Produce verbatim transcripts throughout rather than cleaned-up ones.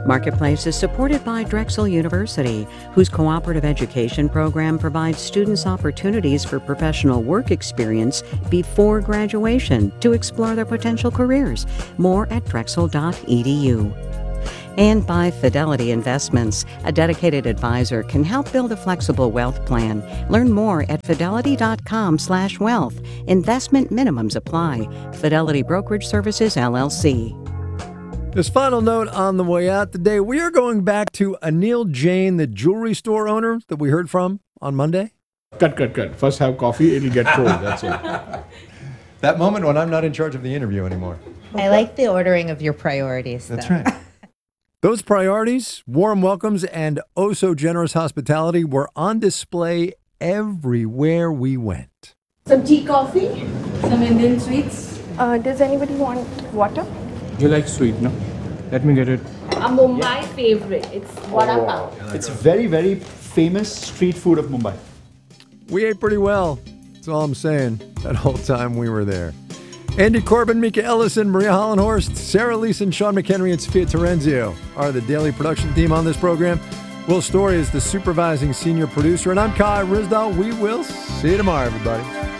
Marketplace is supported by Drexel University, whose cooperative education program provides students opportunities for professional work experience before graduation to explore their potential careers. More at drexel dot e d u. And by Fidelity Investments. A dedicated advisor can help build a flexible wealth plan. Learn more at fidelity dot com slash wealth. Investment minimums apply. Fidelity Brokerage Services, L L C. This final note on the way out today, we are going back to Anil Jain, the jewelry store owner that we heard from on Monday. Cut, cut, cut. First have coffee, it'll get cold, that's it. That moment when I'm not in charge of the interview anymore. I like the ordering of your priorities. That's though. right. Those priorities, warm welcomes, and oh so generous hospitality were on display everywhere we went. Some tea, coffee, some Indian sweets. Uh, does anybody want water? You like sweet, no? Let me get it. A Mumbai favorite. It's vada pav. It's very, very famous street food of Mumbai. We ate pretty well. That's all I'm saying. That whole time we were there. Andy Corbin, Mika Ellison, Maria Hollenhorst, Sarah Leeson, Sean McHenry, and Sophia Terenzio are the daily production team on this program. Will Story is the supervising senior producer, and I'm Kai Rizdal. We will see you tomorrow, everybody.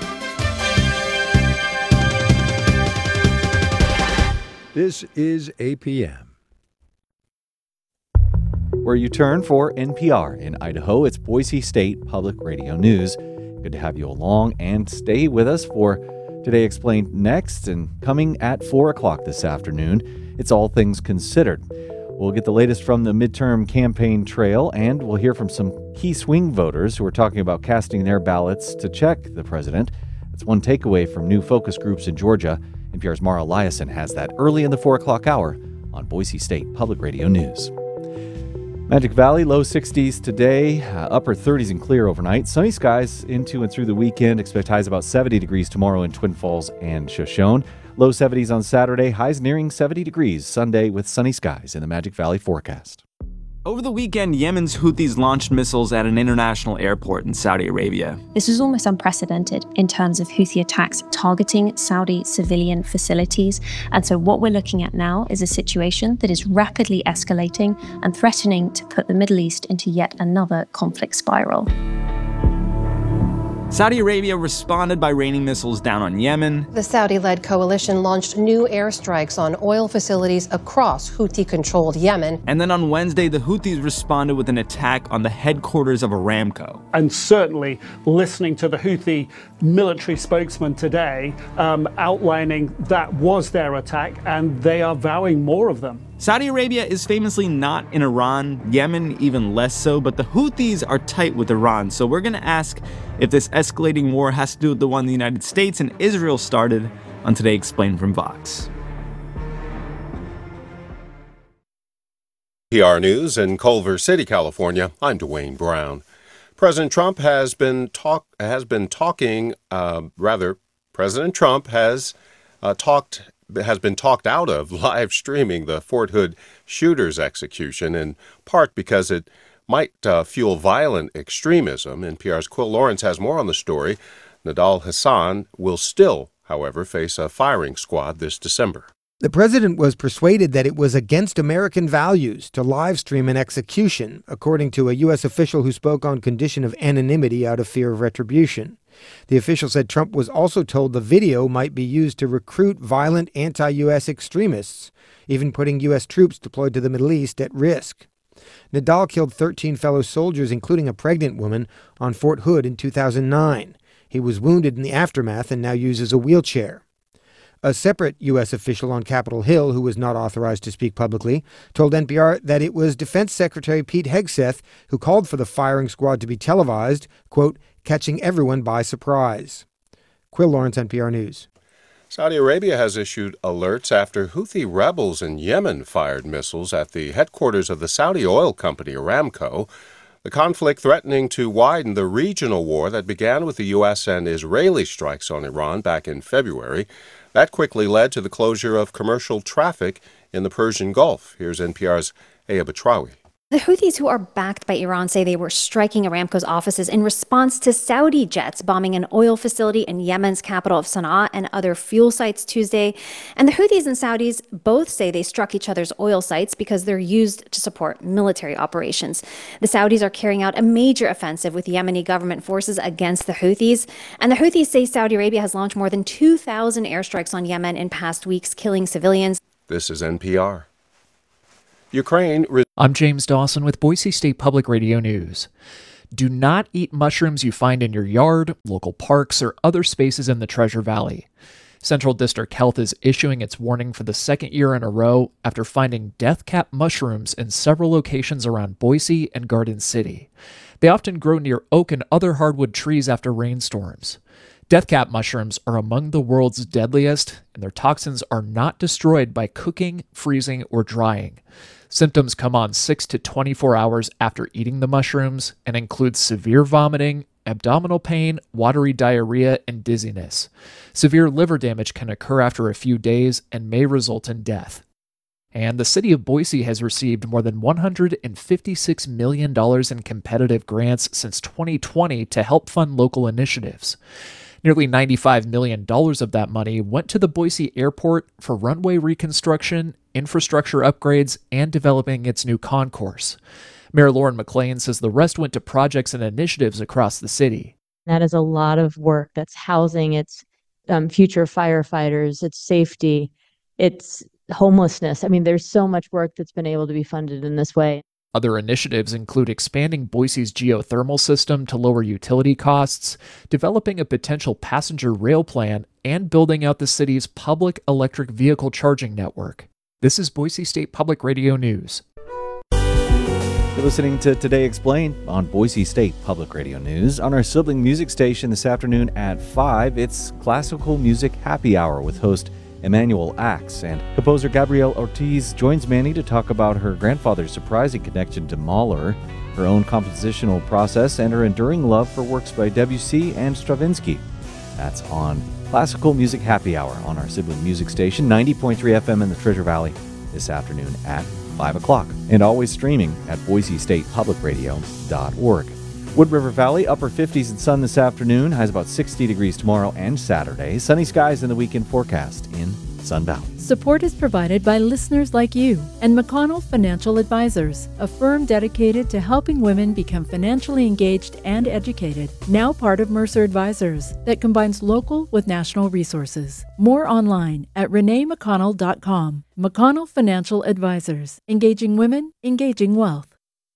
This is A P M. Where you turn for N P R in Idaho, it's Boise State Public Radio News. Good to have you along and stay with us for Today Explained next, and coming at four o'clock this afternoon, it's All Things Considered. We'll get the latest from the midterm campaign trail, and we'll hear from some key swing voters who are talking about casting their ballots to check the president. That's one takeaway from new focus groups in Georgia. N P R's Mara Eliason has that early in the four o'clock hour on Boise State Public Radio News. Magic Valley, low sixties today, uh, upper thirties and clear overnight. Sunny skies into and through the weekend. Expect highs about seventy degrees tomorrow in Twin Falls and Shoshone. Low seventies on Saturday, highs nearing seventy degrees Sunday with sunny skies in the Magic Valley forecast. Over the weekend, Yemen's Houthis launched missiles at an international airport in Saudi Arabia. This is almost unprecedented in terms of Houthi attacks targeting Saudi civilian facilities. And so what we're looking at now is a situation that is rapidly escalating and threatening to put the Middle East into yet another conflict spiral. Saudi Arabia responded by raining missiles down on Yemen. The Saudi-led coalition launched new airstrikes on oil facilities across Houthi-controlled Yemen. And then on Wednesday, the Houthis responded with an attack on the headquarters of Aramco. And certainly listening to the Houthi military spokesman today um, outlining that was their attack, and they are vowing more of them. Saudi Arabia is famously not in Iran, Yemen even less so, but the Houthis are tight with Iran. So we're going to ask if this escalating war has to do with the one the United States and Israel started on Today Explained from Vox. P R News in Culver City, California. I'm Dwayne Brown. President Trump has been talk has been talking. Uh, rather, President Trump has uh, talked. has been talked out of live streaming the Fort Hood shooter's execution, in part because it might uh, fuel violent extremism. N P R's Quill Lawrence has more on the story. Nadal Hassan will still, however, face a firing squad this December. The president was persuaded that it was against American values to live stream an execution, according to a U S official who spoke on condition of anonymity out of fear of retribution. The official said Trump was also told the video might be used to recruit violent anti-U S extremists, even putting U S troops deployed to the Middle East at risk. Nadal killed thirteen fellow soldiers, including a pregnant woman, on Fort Hood in two thousand nine. He was wounded in the aftermath and now uses a wheelchair. A separate U S official on Capitol Hill, who was not authorized to speak publicly, told N P R that it was Defense Secretary Pete Hegseth who called for the firing squad to be televised, quote, catching everyone by surprise. Quill Lawrence, N P R News. Saudi Arabia has issued alerts after Houthi rebels in Yemen fired missiles at the headquarters of the Saudi oil company Aramco. The conflict threatening to widen the regional war that began with the U S and Israeli strikes on Iran back in February. That quickly led to the closure of commercial traffic in the Persian Gulf. Here's N P R's Aya Batrawi. The Houthis, who are backed by Iran, say they were striking Aramco's offices in response to Saudi jets bombing an oil facility in Yemen's capital of Sana'a and other fuel sites Tuesday. And the Houthis and Saudis both say they struck each other's oil sites because they're used to support military operations. The Saudis are carrying out a major offensive with Yemeni government forces against the Houthis. And the Houthis say Saudi Arabia has launched more than two thousand airstrikes on Yemen in past weeks, killing civilians. This is N P R. Ukraine. Re- I'm James Dawson with Boise State Public Radio News. Do not eat mushrooms you find in your yard, local parks, or other spaces in the Treasure Valley. Central District Health is issuing its warning for the second year in a row after finding death cap mushrooms in several locations around Boise and Garden City. They often grow near oak and other hardwood trees after rainstorms. Death cap mushrooms are among the world's deadliest, and their toxins are not destroyed by cooking, freezing, or drying. Symptoms come on six to twenty-four hours after eating the mushrooms and include severe vomiting, abdominal pain, watery diarrhea, and dizziness. Severe liver damage can occur after a few days and may result in death. And the city of Boise has received more than one hundred fifty-six million dollars in competitive grants since twenty twenty to help fund local initiatives. Nearly ninety-five million dollars of that money went to the Boise Airport for runway reconstruction, infrastructure upgrades, and developing its new concourse. Mayor Lauren McLean says the rest went to projects and initiatives across the city. That is a lot of work. That's housing, it's um, future firefighters, it's safety, it's homelessness. I mean, there's so much work that's been able to be funded in this way. Other initiatives include expanding Boise's geothermal system to lower utility costs, developing a potential passenger rail plan, and building out the city's public electric vehicle charging network. This is Boise State Public Radio News. You're listening to Today Explained on Boise State Public Radio News. On our sibling music station this afternoon at five, it's Classical Music Happy Hour with host Emmanuel Axe, and composer Gabrielle Ortiz joins Manny to talk about her grandfather's surprising connection to Mahler, her own compositional process, and her enduring love for works by Debussy and Stravinsky. That's on Classical Music Happy Hour on our sibling music station, ninety point three F M in the Treasure Valley, this afternoon at five o'clock, and always streaming at boise state public radio dot org. Wood River Valley, upper fifties and sun this afternoon, highs about sixty degrees tomorrow and Saturday. Sunny skies in the weekend forecast in Sun Valley. Support is provided by listeners like you and McConnell Financial Advisors, a firm dedicated to helping women become financially engaged and educated. Now part of Mercer Advisors that combines local with national resources. More online at renee mcconnell dot com. McConnell Financial Advisors, engaging women, engaging wealth.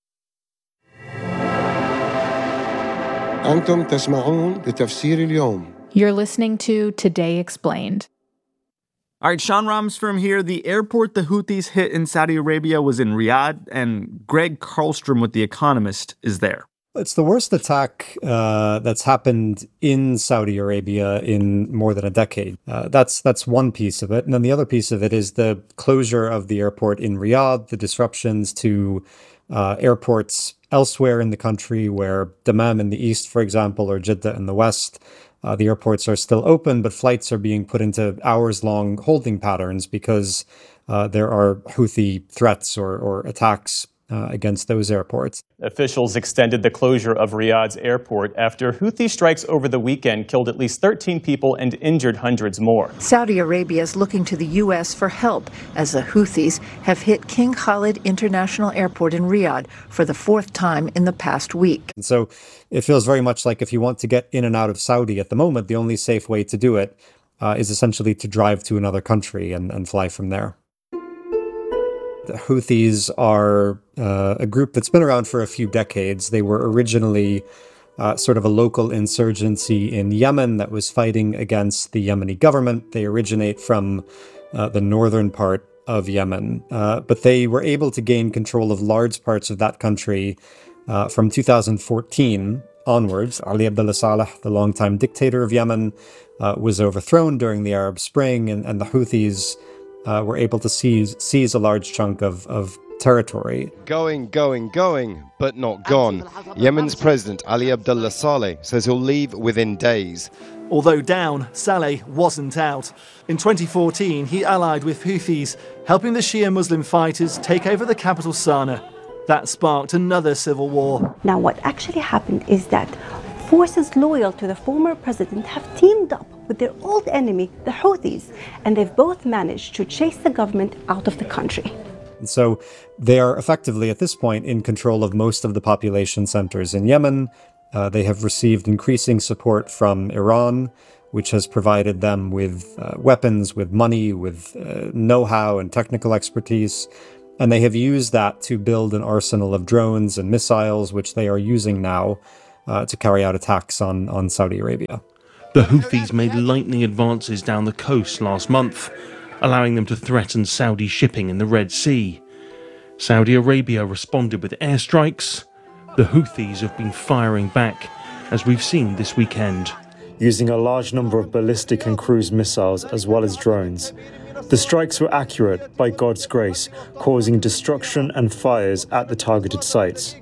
أنتم تسمعون لتفسير اليوم. You're listening to Today Explained. All right, Sean Ramsfrom here. The airport the Houthis hit in Saudi Arabia was in Riyadh, and Greg Karlstrom with The Economist is there. It's the worst attack uh, that's happened in Saudi Arabia in more than a decade. Uh, that's that's one piece of it. And then the other piece of it is the closure of the airport in Riyadh, the disruptions to uh, airports elsewhere in the country, where Dammam in the east, for example, or Jeddah in the west, uh, the airports are still open, but flights are being put into hours-long holding patterns because uh, there are Houthi threats or, or attacks Uh, against those airports. Officials extended the closure of Riyadh's airport after Houthi strikes over the weekend killed at least thirteen people and injured hundreds more. Saudi Arabia is looking to the U S for help as the Houthis have hit King Khalid International Airport in Riyadh for the fourth time in the past week. And so it feels very much like if you want to get in and out of Saudi at the moment, the only safe way to do it uh, is essentially to drive to another country and, and fly from there. The Houthis are uh, a group that's been around for a few decades. They were originally uh, sort of a local insurgency in Yemen that was fighting against the Yemeni government. They originate from uh, the northern part of Yemen, uh, but they were able to gain control of large parts of that country uh, from two thousand fourteen onwards. Ali Abdullah Saleh, the longtime dictator of Yemen, uh, was overthrown during the Arab Spring, and, and the Houthis Uh, were able to seize seize a large chunk of, of territory. Going, going, going, but not gone. Yemen's President Ali Abdullah Saleh says he'll leave within days. Although down, Saleh wasn't out. In twenty fourteen, he allied with Houthis, helping the Shia Muslim fighters take over the capital Sana'a. That sparked another civil war. Now, what actually happened is that forces loyal to the former president have teamed up with their old enemy, the Houthis, and they've both managed to chase the government out of the country. And so they are effectively, at this point, in control of most of the population centers in Yemen. Uh, they have received increasing support from Iran, which has provided them with uh, weapons, with money, with uh, know-how and technical expertise. And they have used that to build an arsenal of drones and missiles, which they are using now uh, to carry out attacks on, on Saudi Arabia. The Houthis made lightning advances down the coast last month, allowing them to threaten Saudi shipping in the Red Sea. Saudi Arabia responded with airstrikes. The Houthis have been firing back, as we've seen this weekend, using a large number of ballistic and cruise missiles as well as drones. The strikes were accurate, by God's grace, causing destruction and fires at the targeted sites.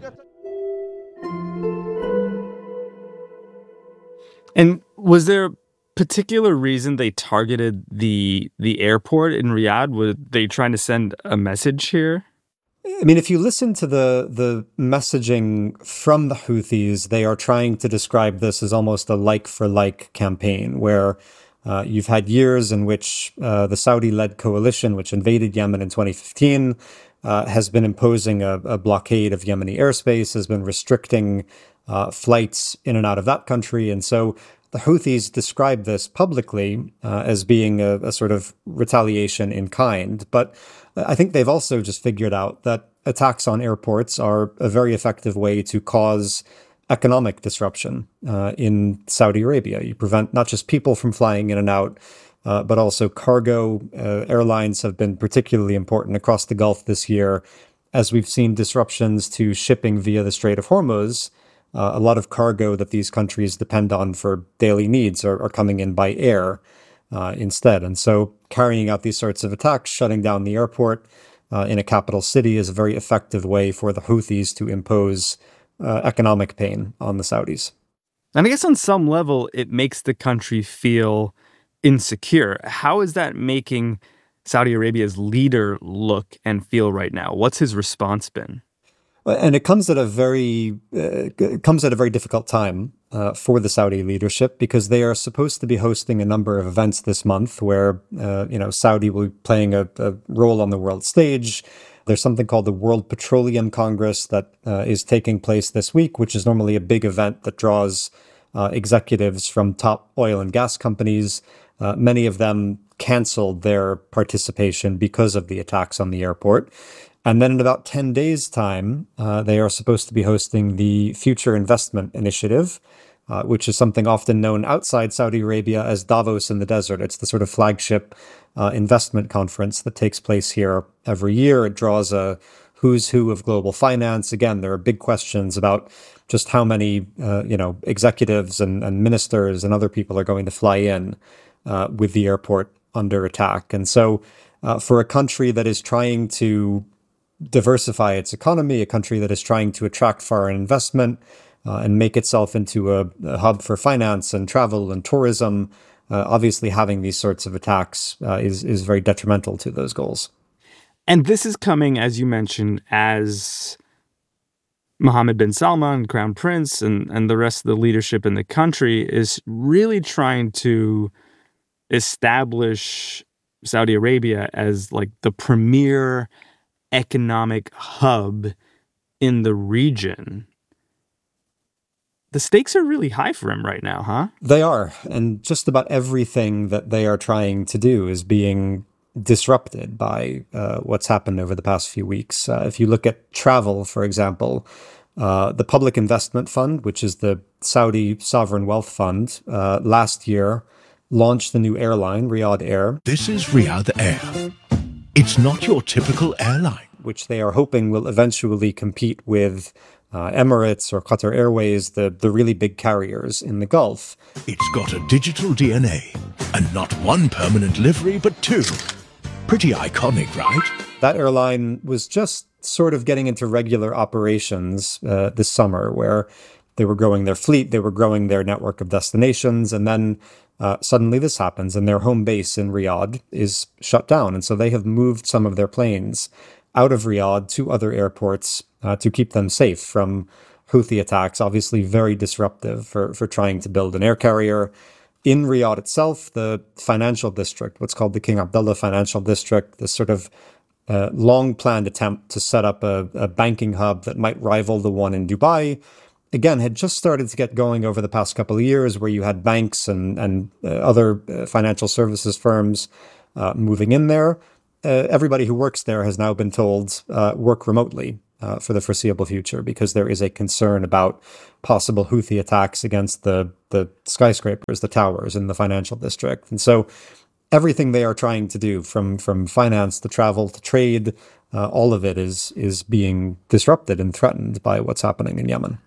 And was there a particular reason they targeted the the airport in Riyadh? Were they trying to send a message here? I mean, if you listen to the the messaging from the Houthis, they are trying to describe this as almost a like-for-like campaign, where uh, you've had years in which uh, the Saudi-led coalition, which invaded Yemen in twenty fifteen, uh, has been imposing a, a blockade of Yemeni airspace, has been restricting uh, flights in and out of that country. And so the Houthis describe this publicly uh, as being a, a sort of retaliation in kind. But I think they've also just figured out that attacks on airports are a very effective way to cause economic disruption uh, in Saudi Arabia. You prevent not just people from flying in and out, uh, but also cargo. Uh, airlines have been particularly important across the Gulf this year, as we've seen disruptions to shipping via the Strait of Hormuz. Uh, a lot of cargo that these countries depend on for daily needs are, are coming in by air uh, instead. And so carrying out these sorts of attacks, shutting down the airport uh, in a capital city is a very effective way for the Houthis to impose uh, economic pain on the Saudis. And I guess on some level, it makes the country feel insecure. How is that making Saudi Arabia's leader look and feel right now? What's his response been? And it comes at a very uh, it comes at a very difficult time uh, for the Saudi leadership, because they are supposed to be hosting a number of events this month where uh, you know Saudi will be playing a, a role on the world stage. There's something called the World Petroleum Congress that uh, is taking place this week, which is normally a big event that draws uh, executives from top oil and gas companies. Uh, many of them canceled their participation because of the attacks on the airport. And then in about ten days' time, uh, they are supposed to be hosting the Future Investment Initiative, uh, which is something often known outside Saudi Arabia as Davos in the Desert. It's the sort of flagship uh, investment conference that takes place here every year. It draws a who's who of global finance. Again, there are big questions about just how many uh, you know, executives and, and ministers and other people are going to fly in uh, with the airport under attack. And so uh, for a country that is trying to diversify its economy, a country that is trying to attract foreign investment uh, and make itself into a, a hub for finance and travel and tourism, uh, obviously having these sorts of attacks uh, is, is very detrimental to those goals. And this is coming, as you mentioned, as Mohammed bin Salman, Crown Prince, and, and the rest of the leadership in the country is really trying to establish Saudi Arabia as like the premier economic hub in the region. The stakes are really high for him right now, huh? They are. And just about everything that they are trying to do is being disrupted by uh, what's happened over the past few weeks. Uh, if you look at travel, for example, uh, the Public Investment Fund, which is the Saudi sovereign wealth fund, uh, last year launched the new airline, Riyadh Air. This is Riyadh Air. It's not your typical airline. Which they are hoping will eventually compete with uh, Emirates or Qatar Airways, the, the really big carriers in the Gulf. It's got a digital D N A, and not one permanent livery, but two. Pretty iconic, right? That airline was just sort of getting into regular operations uh, this summer, where they were growing their fleet, they were growing their network of destinations, and then Uh, suddenly this happens and their home base in Riyadh is shut down. And so they have moved some of their planes out of Riyadh to other airports uh, to keep them safe from Houthi attacks. Obviously very disruptive for, for trying to build an air carrier. In Riyadh itself, the financial district, what's called the King Abdullah Financial District, this sort of uh, long-planned attempt to set up a, a banking hub that might rival the one in Dubai, again, had just started to get going over the past couple of years, where you had banks and, and uh, other uh, financial services firms uh, moving in there. Uh, everybody who works there has now been told uh, work remotely uh, for the foreseeable future, because there is a concern about possible Houthi attacks against the, the skyscrapers, the towers in the financial district. And so everything they are trying to do, from, from finance to travel to trade, uh, all of it is, is being disrupted and threatened by what's happening in Yemen.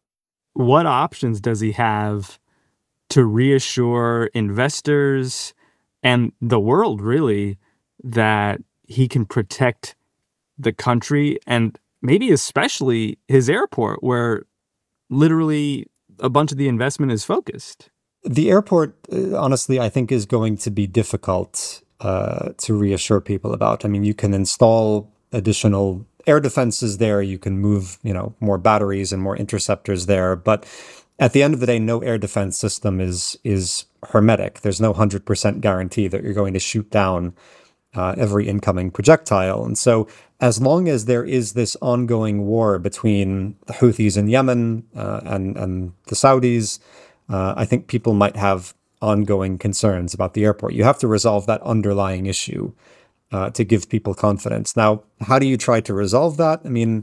What options does he have to reassure investors and the world, really, that he can protect the country and maybe especially his airport, where literally a bunch of the investment is focused? The airport, uh, honestly, I think is going to be difficult uh, to reassure people about. I mean, you can install additional air defenses there. You can move, you know, more batteries and more interceptors there. But at the end of the day, no air defense system is is hermetic. There's no one hundred percent guarantee that you're going to shoot down uh, every incoming projectile. And so as long as there is this ongoing war between the Houthis in Yemen uh, and, and the Saudis, uh, I think people might have ongoing concerns about the airport. You have to resolve that underlying issue Uh, to give people confidence. Now, how do you try to resolve that? I mean,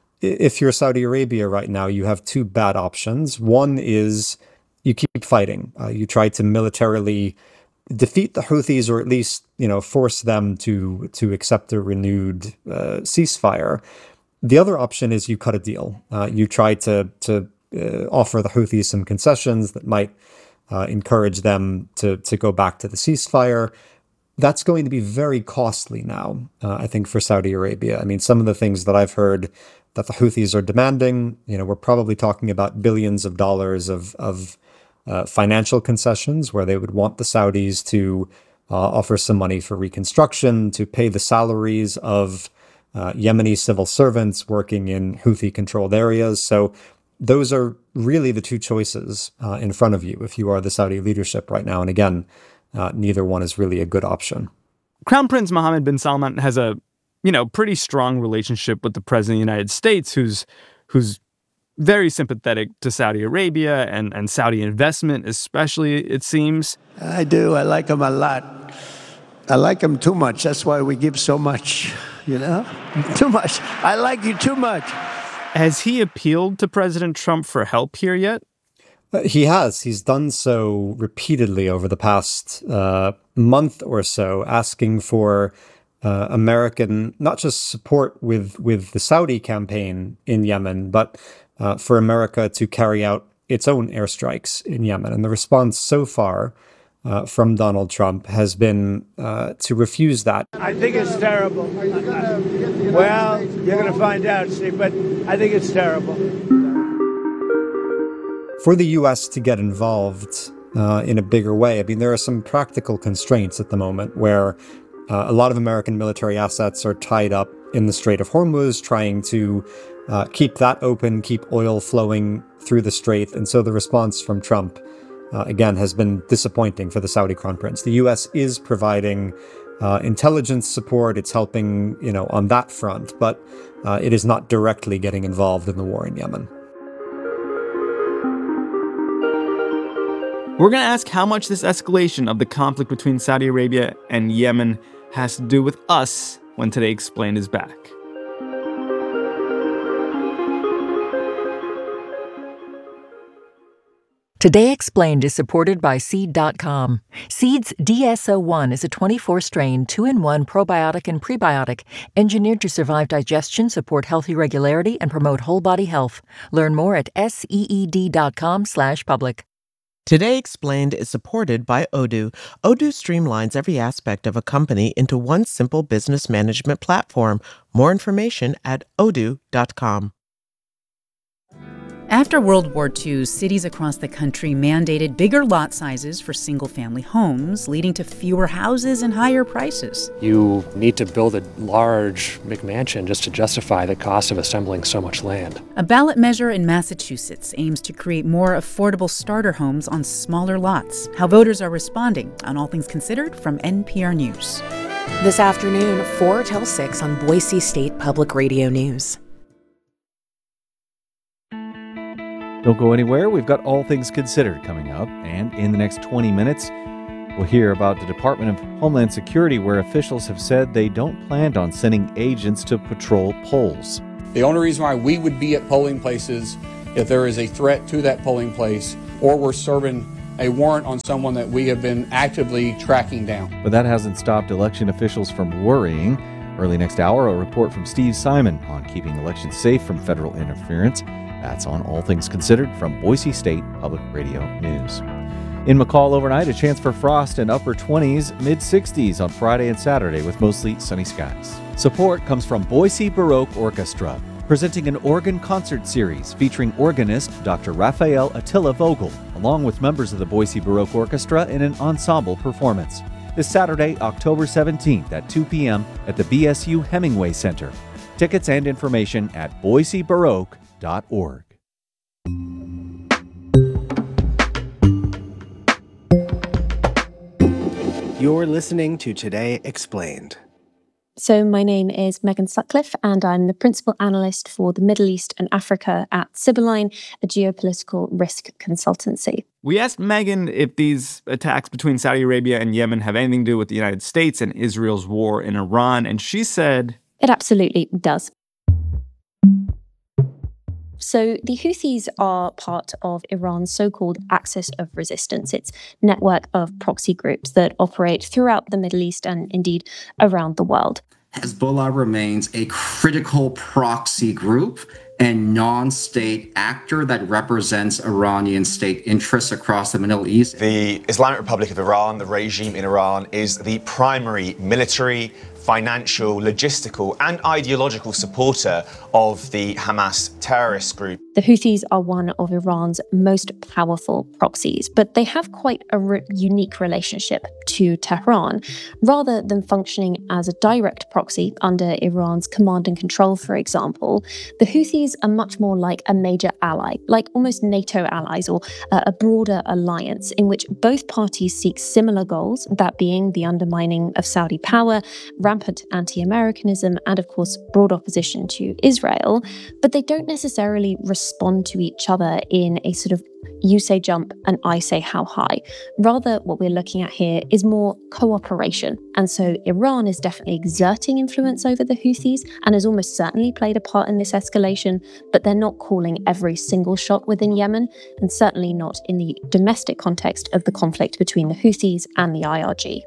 if you're Saudi Arabia right now, you have two bad options. One is you keep fighting. Uh, you try to militarily defeat the Houthis, or at least, you know, force them to to accept a renewed uh, ceasefire. The other option is you cut a deal. Uh, you try to to uh, offer the Houthis some concessions that might uh, encourage them to to go back to the ceasefire. That's going to be very costly now, uh, I think, for Saudi Arabia. I mean, some of the things that I've heard that the Houthis are demanding, you know, we're probably talking about billions of dollars of, of uh, financial concessions, where they would want the Saudis to uh, offer some money for reconstruction, to pay the salaries of uh, Yemeni civil servants working in Houthi-controlled areas. So those are really the two choices uh, in front of you if you are the Saudi leadership right now. And again, Uh, neither one is really a good option. Crown Prince Mohammed bin Salman has a, you know, pretty strong relationship with the President of the United States, who's who's very sympathetic to Saudi Arabia and, and Saudi investment, especially, it seems. I do. I like him a lot. I like him too much. That's why we give so much, you know? Too much. I like you too much. Has he appealed to President Trump for help here yet? Uh, he has. He's done so repeatedly over the past uh, month or so, asking for uh, American, not just support with, with the Saudi campaign in Yemen, but uh, for America to carry out its own airstrikes in Yemen. And the response so far uh, from Donald Trump has been uh, to refuse that. I think it's terrible. Well, you're going to find out, Steve, but I think it's terrible. For the U S to get involved uh, in a bigger way, I mean, there are some practical constraints at the moment where uh, a lot of American military assets are tied up in the Strait of Hormuz, trying to uh, keep that open, keep oil flowing through the strait. And so the response from Trump, uh, again, has been disappointing for the Saudi Crown Prince. The U S is providing uh, intelligence support. It's helping, you know, on that front, but uh, it is not directly getting involved in the war in Yemen. We're going to ask how much this escalation of the conflict between Saudi Arabia and Yemen has to do with us when Today Explained is back. Today Explained is supported by Seed dot com. Seed's D S O one is a twenty-four strain, two in one probiotic and prebiotic, engineered to survive digestion, support healthy regularity, and promote whole body health. Learn more at seed dot com slash public. Today Explained is supported by Odoo. Odoo streamlines every aspect of a company into one simple business management platform. More information at odoo dot com. After World War Two, cities across the country mandated bigger lot sizes for single-family homes, leading to fewer houses and higher prices. You need to build a large McMansion just to justify the cost of assembling so much land. A ballot measure in Massachusetts aims to create more affordable starter homes on smaller lots. How voters are responding on All Things Considered from N P R News. This afternoon, four till six on Boise State Public Radio News. Don't go anywhere. We've got All Things Considered coming up. And in the next twenty minutes, we'll hear about the Department of Homeland Security, where officials have said they don't plan on sending agents to patrol polls. The only reason why we would be at polling places if there is a threat to that polling place or we're serving a warrant on someone that we have been actively tracking down. But that hasn't stopped election officials from worrying. Early next hour, a report from Steve Simon on keeping elections safe from federal interference. That's on All Things Considered from Boise State Public Radio News. In McCall overnight, a chance for frost in upper twenties, mid sixties on Friday and Saturday with mostly sunny skies. Support comes from Boise Baroque Orchestra, presenting an organ concert series featuring organist Doctor Raphael Attila Vogel, along with members of the Boise Baroque Orchestra in an ensemble performance. This Saturday, October seventeenth at two p.m. at the B S U Hemingway Center. Tickets and information at boise baroque dot org. You're listening to Today Explained. So my name is Megan Sutcliffe, and I'm the Principal Analyst for the Middle East and Africa at Sibylline, a geopolitical risk consultancy. We asked Megan if these attacks between Saudi Arabia and Yemen have anything to do with the United States and Israel's war in Iran, and she said, It absolutely does. So the Houthis are part of Iran's so-called Axis of Resistance, its network of proxy groups that operate throughout the Middle East and indeed around the world. Hezbollah remains a critical proxy group and non-state actor that represents Iranian state interests across the Middle East. The Islamic Republic of Iran, the regime in Iran, is the primary military, financial, logistical, and ideological supporter of the Hamas terrorist group. The Houthis are one of Iran's most powerful proxies, but they have quite a re- unique relationship to Tehran. Rather than functioning as a direct proxy under Iran's command and control, for example, the Houthis are much more like a major ally, like almost NATO allies or uh, a broader alliance in which both parties seek similar goals, that being the undermining of Saudi power, rampant anti-Americanism, and of course broad opposition to Israel, but they don't necessarily respond to each other in a sort of you say jump and I say how high. Rather, what we're looking at here is more cooperation. And so Iran is definitely exerting influence over the Houthis and has almost certainly played a part in this escalation, but they're not calling every single shot within Yemen, and certainly not in the domestic context of the conflict between the Houthis and the I R G.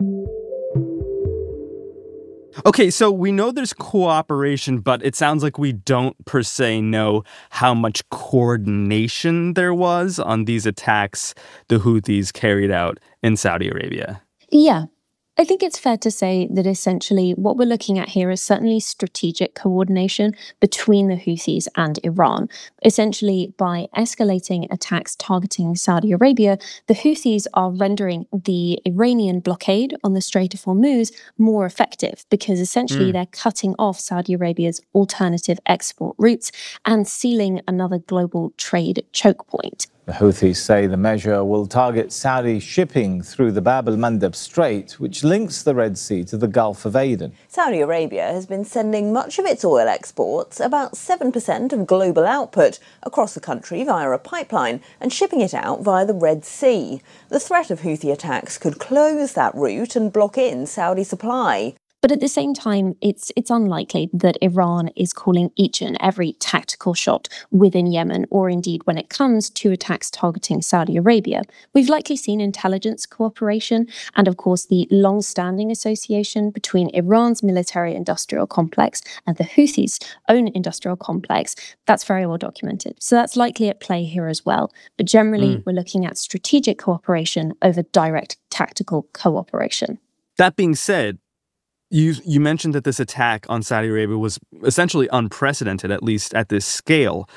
Okay, so we know there's cooperation, but it sounds like we don't per se know how much coordination there was on these attacks the Houthis carried out in Saudi Arabia. Yeah. I think it's fair to say that essentially what we're looking at here is certainly strategic coordination between the Houthis and Iran. Essentially, by escalating attacks targeting Saudi Arabia, the Houthis are rendering the Iranian blockade on the Strait of Hormuz more effective because essentially mm. they're cutting off Saudi Arabia's alternative export routes and sealing another global trade choke point. The Houthis say the measure will target Saudi shipping through the Bab el-Mandeb Strait, which links the Red Sea to the Gulf of Aden. Saudi Arabia has been sending much of its oil exports, about seven percent of global output, across the country via a pipeline and shipping it out via the Red Sea. The threat of Houthi attacks could close that route and block in Saudi supply. But at the same time, it's it's unlikely that Iran is calling each and every tactical shot within Yemen, or indeed when it comes to attacks targeting Saudi Arabia. We've likely seen intelligence cooperation and, of course, the long-standing association between Iran's military-industrial complex and the Houthis' own industrial complex. That's very well documented. So that's likely at play here as well. But generally, mm. we're looking at strategic cooperation over direct tactical cooperation. That being said, You you mentioned that this attack on Saudi Arabia was essentially unprecedented, at least at this scale.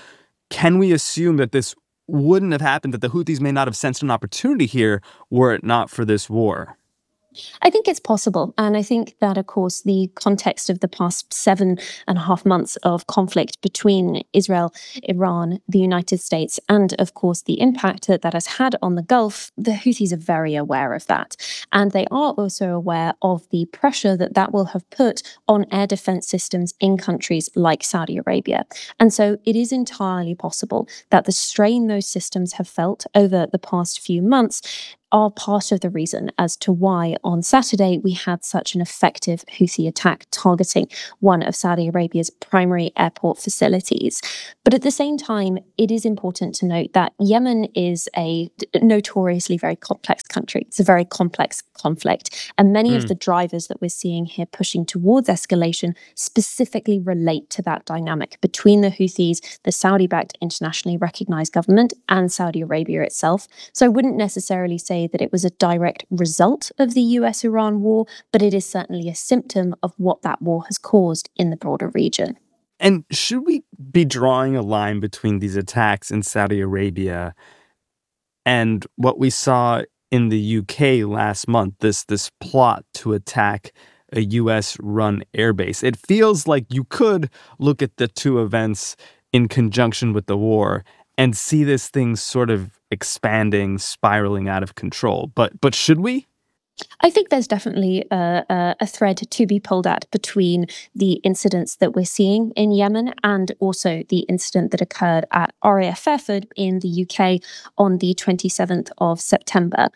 can we assume that this wouldn't have happened, that the Houthis may not have sensed an opportunity here were it not for this war? I think it's possible. And I think that, of course, the context of the past seven and a half months of conflict between Israel, Iran, the United States, and, of course, the impact that that has had on the Gulf, the Houthis are very aware of that. And they are also aware of the pressure that that will have put on air defense systems in countries like Saudi Arabia. And so it is entirely possible that the strain those systems have felt over the past few months are part of the reason as to why on Saturday we had such an effective Houthi attack targeting one of Saudi Arabia's primary airport facilities. But at the same time, it is important to note that Yemen is a notoriously very complex country. It's a very complex conflict. And many mm. of the drivers that we're seeing here pushing towards escalation specifically relate to that dynamic between the Houthis, the Saudi-backed internationally recognized government, and Saudi Arabia itself. So I wouldn't necessarily say that it was a direct result of the U S Iran war, but it is certainly a symptom of what that war has caused in the broader region. And should we be drawing a line between these attacks in Saudi Arabia and what we saw in the U K last month, this, this plot to attack a U S-run airbase? It feels like you could look at the two events in conjunction with the war and see this thing sort of expanding, spiraling out of control. But but should we? I think there's definitely a, a, a thread to be pulled at between the incidents that we're seeing in Yemen and also the incident that occurred at R A F Fairford in the U K on the twenty-seventh of September.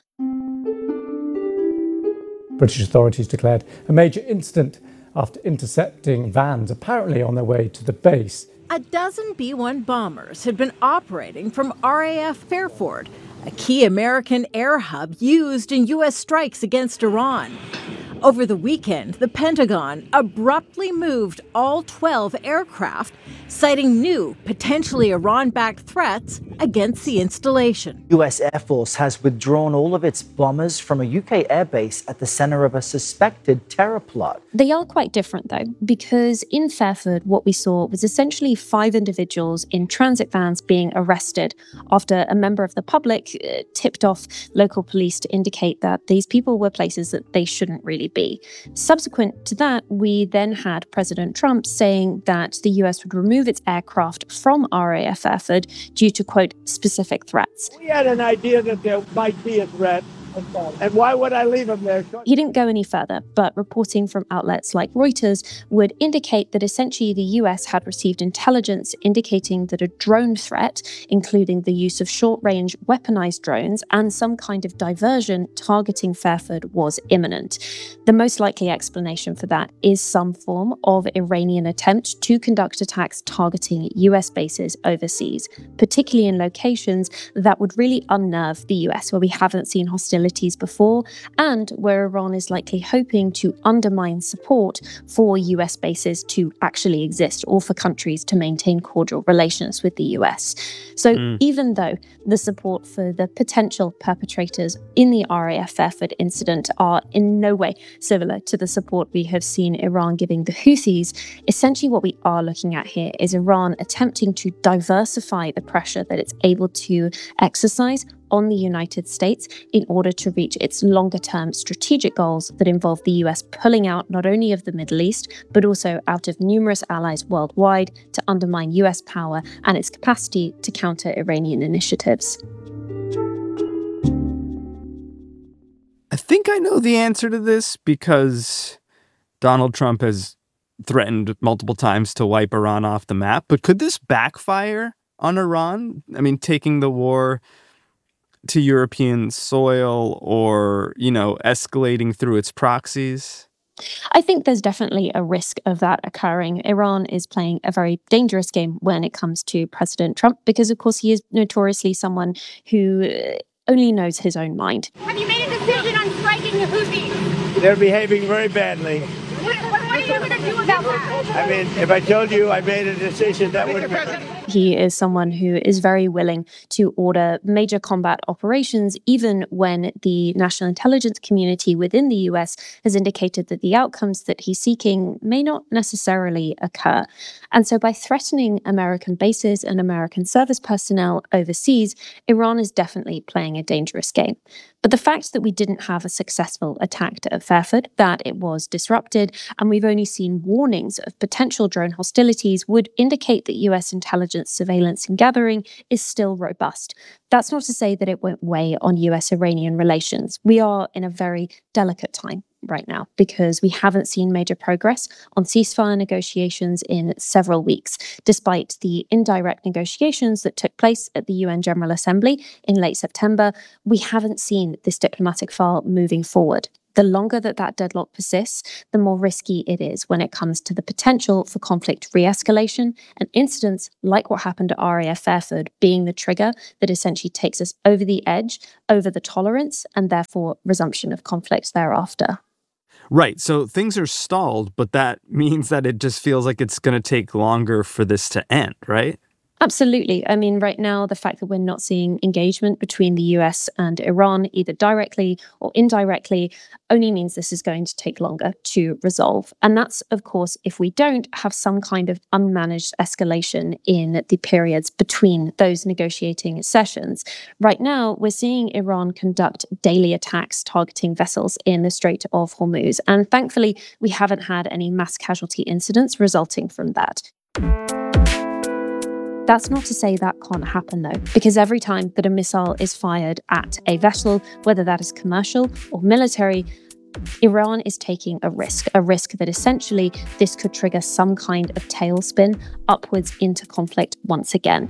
British authorities declared a major incident after intercepting vans apparently on their way to the base. A dozen B one bombers had been operating from R A F Fairford, a key American air hub used in U S strikes against Iran. Over the weekend, the Pentagon abruptly moved all twelve aircraft, citing new, potentially Iran-backed threats against the installation. U S Air Force has withdrawn all of its bombers from a U K airbase at the center of a suspected terror plot. They are quite different, though, because in Fairford, what we saw was essentially five individuals in transit vans being arrested after a member of the public uh, tipped off local police to indicate that these people were places that they shouldn't really be. Subsequent to that, we then had President Trump saying that the U S would remove its aircraft from R A F Fairford due to, quote, specific threats. We had an idea that there might be a threat. And why would I leave him there? He didn't go any further, but reporting from outlets like Reuters would indicate that essentially the U S had received intelligence indicating that a drone threat, including the use of short-range weaponized drones and some kind of diversion targeting Fairford, was imminent. The most likely explanation for that is some form of Iranian attempt to conduct attacks targeting U S bases overseas, particularly in locations that would really unnerve the U S, where we haven't seen hostilities before, and where Iran is likely hoping to undermine support for U S bases to actually exist or for countries to maintain cordial relations with the U S. So mm. even though the support for the potential perpetrators in the R A F Fairford incident are in no way similar to the support we have seen Iran giving the Houthis, essentially what we are looking at here is Iran attempting to diversify the pressure that it's able to exercise on the United States in order to reach its longer-term strategic goals that involve the U S pulling out not only of the Middle East, but also out of numerous allies worldwide to undermine U S power and its capacity to counter Iranian initiatives. I think I know the answer to this because Donald Trump has threatened multiple times to wipe Iran off the map. But could this backfire on Iran? I mean, taking the war to European soil or, you know, escalating through its proxies? I think there's definitely a risk of that occurring. Iran is playing a very dangerous game when it comes to President Trump because, of course, he is notoriously someone who only knows his own mind. Have you made a decision on striking the Houthis? They're behaving very badly. What, what, what are you going to do about that? I mean, if I told you I made a decision, that would have been... He is someone who is very willing to order major combat operations, even when the national intelligence community within the U S has indicated that the outcomes that he's seeking may not necessarily occur. And so by threatening American bases and American service personnel overseas, Iran is definitely playing a dangerous game. But the fact that we didn't have a successful attack at Fairford, that it was disrupted, and we've only seen warnings of potential drone hostilities would indicate that U S intelligence surveillance and gathering is still robust. That's not to say that it won't weigh on U S-Iranian relations. We are in a very delicate time right now because we haven't seen major progress on ceasefire negotiations in several weeks, despite the indirect negotiations that took place at the U N General Assembly in late September. We haven't seen this diplomatic file moving forward. The longer that that deadlock persists, the more risky it is when it comes to the potential for conflict re-escalation and incidents like what happened at R A F Fairford being the trigger that essentially takes us over the edge, over the tolerance, and therefore resumption of conflict thereafter. Right. So things are stalled, but that means that it just feels like it's going to take longer for this to end, right? Absolutely. I mean, right now, the fact that we're not seeing engagement between the U S and Iran, either directly or indirectly, only means this is going to take longer to resolve. And that's, of course, if we don't have some kind of unmanaged escalation in the periods between those negotiating sessions. Right now, we're seeing Iran conduct daily attacks targeting vessels in the Strait of Hormuz. And thankfully, we haven't had any mass casualty incidents resulting from that. That's not to say that can't happen, though, because every time that a missile is fired at a vessel, whether that is commercial or military, Iran is taking a risk, a risk that essentially this could trigger some kind of tailspin upwards into conflict once again.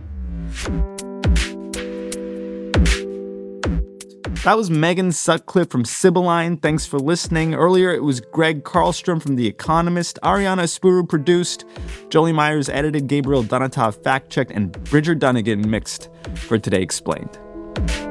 That was Megan Sutcliffe from Sibylline. Thanks for listening. Earlier, it was Greg Karlstrom from The Economist. Ariana Espuru produced. Jolie Myers edited. Gabriel Donatov fact-checked. And Bridger Dunnigan mixed for Today Explained.